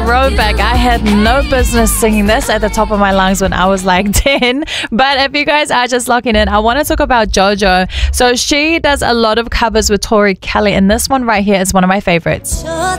throwback. I had no business singing this at the top of my lungs when I was like 10. But if you guys are just locking in, I want to talk about JoJo. So she does a lot of covers with Tori Kelly, and this one right here is one of my favorites.